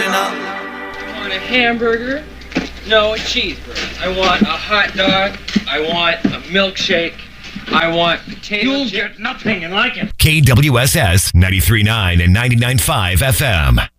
I want a hamburger. No, a cheeseburger. I want a hot dog. I want a milkshake. I want potato You'll chips. get nothing like it. KWSS 93.9 and 99.5 FM.